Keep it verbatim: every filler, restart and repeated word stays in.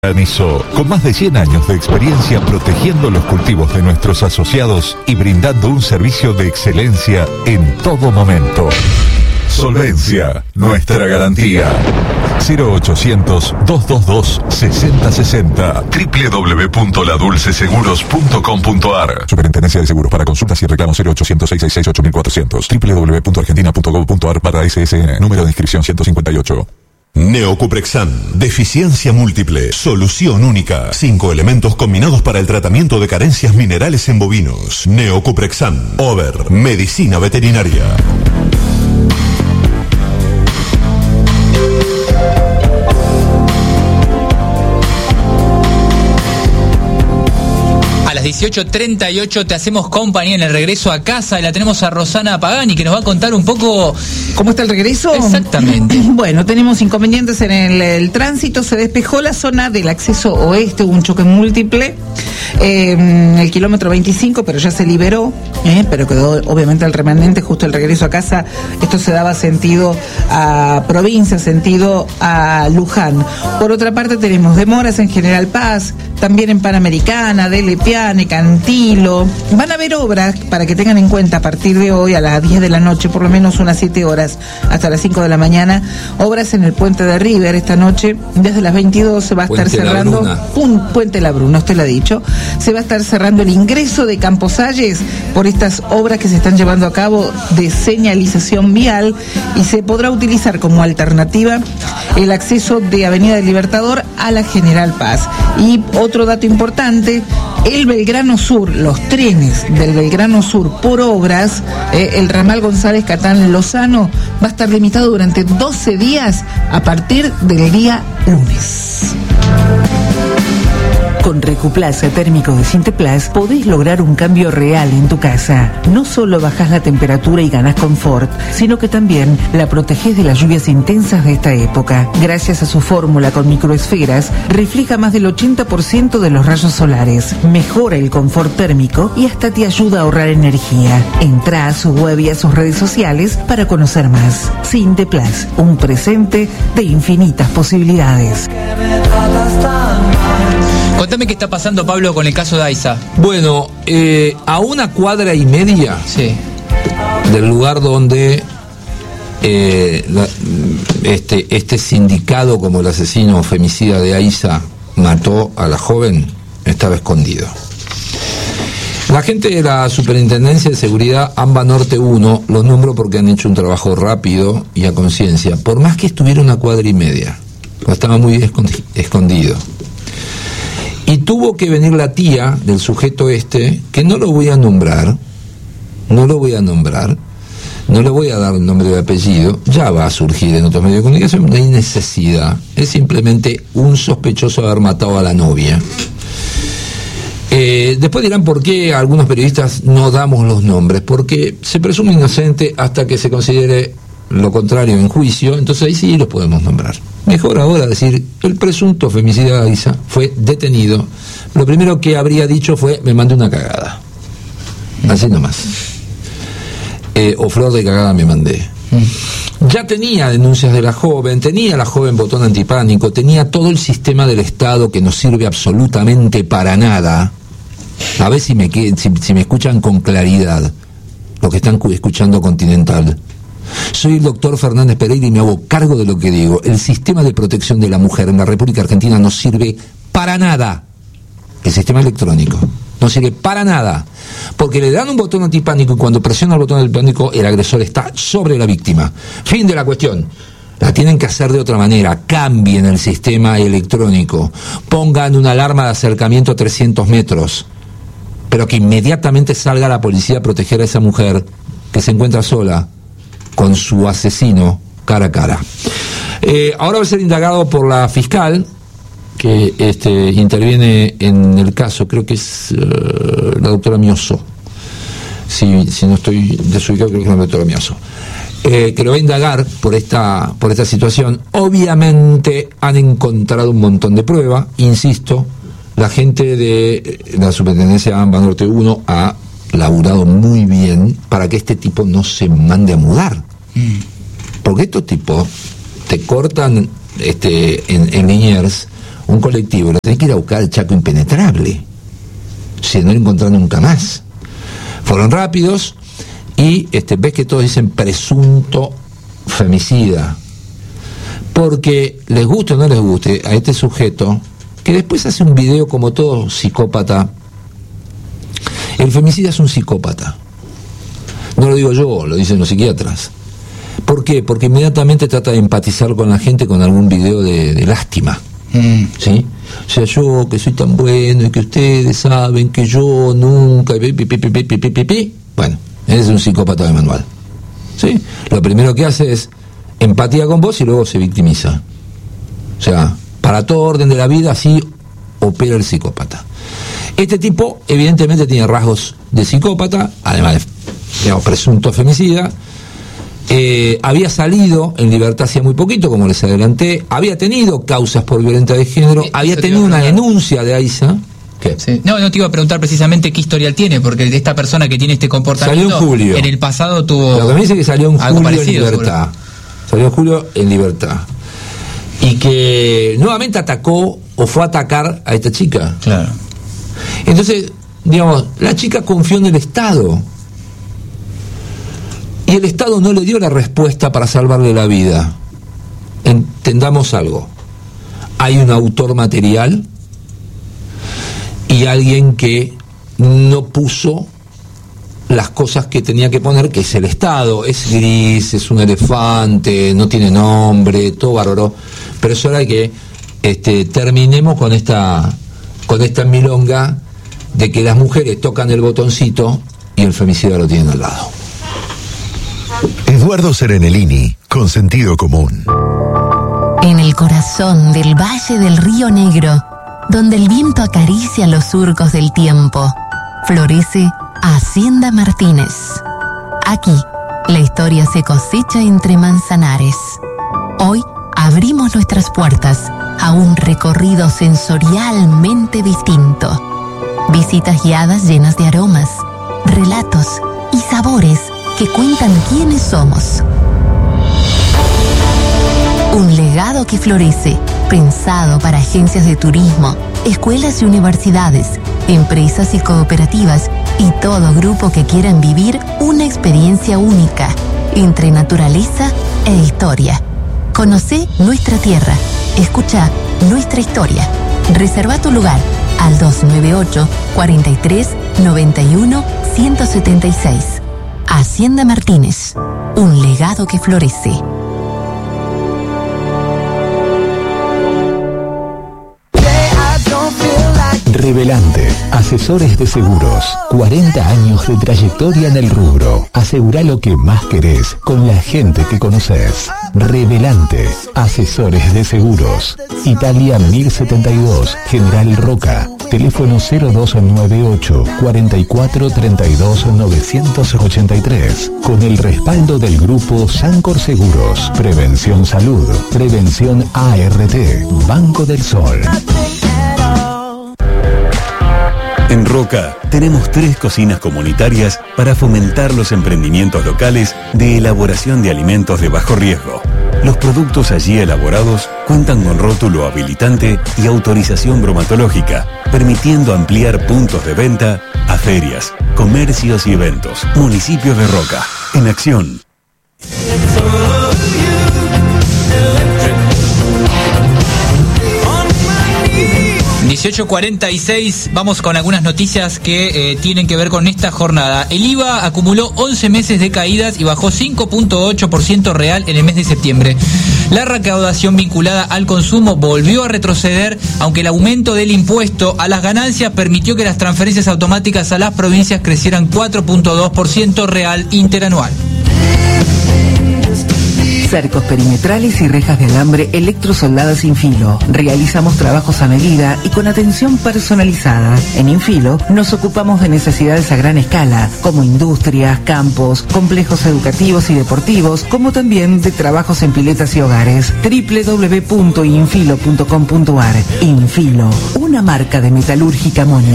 Granizo, con más de cien años de experiencia protegiendo los cultivos de nuestros asociados y brindando un servicio de excelencia en todo momento. Solvencia, nuestra garantía. cero ochocientos, doscientos veintidós, sesenta sesenta. doble u doble u doble u punto la dulce seguros punto com punto a r. Superintendencia de Seguros. Para consultas y reclamos cero ochocientos, seiscientos sesenta y seis, ocho mil cuatrocientos. doble u doble u doble u punto argentina punto gov punto a r barra S S N. Número de inscripción ciento cincuenta y ocho. Neocuprexan, deficiencia múltiple, solución única. Cinco elementos combinados para el tratamiento de carencias minerales en bovinos. Neocuprexan, Over, medicina veterinaria. dieciocho treinta y ocho te hacemos compañía en el regreso a casa y la tenemos a Rosana Pagani, que nos va a contar un poco cómo está el regreso. Exactamente. Bueno, tenemos inconvenientes en el, el tránsito. Se despejó la zona del acceso oeste, hubo un choque múltiple eh, el kilómetro veinticinco, pero ya se liberó, eh, pero quedó obviamente el remanente justo el regreso a casa. Esto se daba sentido a provincia, sentido a Luján. Por otra parte tenemos demoras en General Paz, también en Panamericana, de Lepiane, Cantilo. Van a haber obras, para que tengan en cuenta, a partir de hoy a las diez de la noche, por lo menos unas siete horas, hasta las cinco de la mañana, obras en el puente de River esta noche. Desde las veintidós se va a estar Puente cerrando La un Puente La Bruna, usted lo ha dicho. Se va a estar cerrando el ingreso de Camposalles por estas obras que se están llevando a cabo de señalización vial, y se podrá utilizar como alternativa el acceso de Avenida del Libertador a la General Paz. Y otro dato importante, el Belgrano Sur, los trenes del Belgrano Sur por obras, eh, el ramal González Catán Lozano va a estar limitado durante doce días a partir del día lunes. Con Recuplaza térmico de Sinteplas podés lograr un cambio real en tu casa. No solo bajás la temperatura y ganás confort, sino que también la protegés de las lluvias intensas de esta época. Gracias a su fórmula con microesferas, refleja más del ochenta por ciento de los rayos solares, mejora el confort térmico y hasta te ayuda a ahorrar energía. Entrá a su web y a sus redes sociales para conocer más. Sinteplas, un presente de infinitas posibilidades. Contame qué está pasando, Pablo, con el caso de Aiza. Bueno, eh, a una cuadra y media sí. del lugar donde eh, la, este, este sindicado como el asesino femicida de Aiza mató a la joven, estaba escondido. La gente de la Superintendencia de Seguridad AMBA Norte uno, los nombro porque han hecho un trabajo rápido y a conciencia, por más que estuviera una cuadra y media, pues estaba muy escondi- escondido. Y tuvo que venir la tía del sujeto este, que no lo voy a nombrar, no lo voy a nombrar, no le voy a dar nombre de apellido, ya va a surgir en otros medios de comunicación, no hay necesidad, es simplemente un sospechoso de haber matado a la novia. Eh, después dirán por qué algunos periodistas no damos los nombres, porque se presume inocente hasta que se considere lo contrario en juicio, entonces ahí sí los podemos nombrar. Mejor ahora decir, el presunto femicida de Aiza fue detenido. Lo primero que habría dicho fue, me mandé una cagada. Así nomás. Eh, o flor de cagada me mandé. Ya tenía denuncias de la joven, tenía la joven botón antipánico, tenía todo el sistema del Estado que no sirve absolutamente para nada. A ver si me, si, si me escuchan con claridad, lo que están escuchando Continental. Soy el doctor Fernández Pereira y me hago cargo de lo que digo. El sistema de protección de la mujer en la República Argentina no sirve para nada. El sistema electrónico no sirve para nada, porque le dan un botón antipánico y cuando presiona el botón antipánico el agresor está sobre la víctima. Fin de la cuestión. La tienen que hacer de otra manera. Cambien el sistema electrónico, pongan una alarma de acercamiento a trescientos metros, pero que inmediatamente salga la policía a proteger a esa mujer que se encuentra sola con su asesino cara a cara. Eh, ahora va a ser indagado por la fiscal que este, interviene en el caso, creo que es uh, la doctora Mioso, si, si no estoy desubicado, creo que es la doctora Mioso, eh, que lo va a indagar por esta, por esta situación. Obviamente han encontrado un montón de pruebas, insisto, la gente de la Superintendencia AMBA Norte uno ha laburado muy bien para que este tipo no se mande a mudar. Mm. Porque estos tipos te cortan este, en, en Liniers un colectivo, lo tenés que ir a buscar al Chaco Impenetrable, si no lo encontrás nunca más. Fueron rápidos y este, ves que todos dicen presunto femicida, porque les guste o no les guste a este sujeto, que después hace un video como todo psicópata. El femicida es un psicópata. No lo digo yo, lo dicen los psiquiatras. ¿Por qué? Porque inmediatamente trata de empatizar con la gente con algún video de, de lástima. Mm. ¿Sí? O sea, yo que soy tan bueno y que ustedes saben que yo nunca... Pi, pi, pi, pi, pi, pi, pi. Bueno, ese es un psicópata de manual. ¿Sí? Lo primero que hace es empatía con vos y luego se victimiza. O sea, para todo orden de la vida así opera el psicópata. Este tipo evidentemente tiene rasgos de psicópata, además de, digamos, presunto femicida. Eh, había salido en libertad hacía muy poquito, como les adelanté, había tenido causas por violencia de género, eh, había tenido una denuncia de AISA. ¿Qué? Sí. No, no te iba a preguntar precisamente qué historial tiene, porque esta persona que tiene este comportamiento salió en julio. En el pasado tuvo... Lo que me dice que salió en julio parecido, en libertad. Seguro. Salió en julio en libertad. Y que nuevamente atacó o fue a atacar a esta chica. Claro. Entonces, digamos, la chica confió en el Estado. Y el Estado no le dio la respuesta para salvarle la vida. Entendamos algo. Hay un autor material y alguien que no puso las cosas que tenía que poner, que es el Estado. Es gris, es un elefante, no tiene nombre, todo bárbaro. Pero es hora de que este, terminemos con esta, con esta milonga de que las mujeres tocan el botoncito y el femicida lo tienen al lado. Eduardo Serenellini, con sentido común. En el corazón del Valle del Río Negro, donde el viento acaricia los surcos del tiempo, florece Hacienda Martínez. Aquí, la historia se cosecha entre manzanares. Hoy abrimos nuestras puertas a un recorrido sensorialmente distinto. Visitas guiadas llenas de aromas, relatos y sabores que cuentan quiénes somos. Un legado que florece, pensado para agencias de turismo, escuelas y universidades, empresas y cooperativas y todo grupo que quieran vivir una experiencia única entre naturaleza e historia. Conocé nuestra tierra, escucha nuestra historia. Reserva tu lugar al dos nueve ocho, cuatro tres, nueve uno, uno siete seis. Hacienda Martínez, un legado que florece. Revelante, asesores de seguros, cuarenta años de trayectoria en el rubro. Asegura lo que más querés con la gente que conoces. Revelante, asesores de seguros. Italia mil setenta y dos, General Roca. Teléfono cero dos nueve ocho, cuatro cuatro tres dos, nueve ocho tres. Con el respaldo del grupo Sancor Seguros. Prevención Salud. Prevención A R T. Banco del Sol. En Roca tenemos tres cocinas comunitarias para fomentar los emprendimientos locales de elaboración de alimentos de bajo riesgo. Los productos allí elaborados cuentan con rótulo habilitante y autorización bromatológica, permitiendo ampliar puntos de venta a ferias, comercios y eventos. Municipios de Roca, en acción. dieciocho cuarenta y seis, vamos con algunas noticias que eh, tienen que ver con esta jornada. El I V A acumuló once meses de caídas y bajó cinco punto ocho por ciento real en el mes de septiembre. La recaudación vinculada al consumo volvió a retroceder, aunque el aumento del impuesto a las ganancias permitió que las transferencias automáticas a las provincias crecieran cuatro punto dos por ciento real interanual. Cercos perimetrales y rejas de alambre electrosoldadas sin filo. Realizamos trabajos a medida y con atención personalizada. En Infilo nos ocupamos de necesidades a gran escala, como industrias, campos, complejos educativos y deportivos, como también de trabajos en piletas y hogares. doble u doble u doble u punto infilo punto com punto ar. Infilo, una marca de metalúrgica Moni.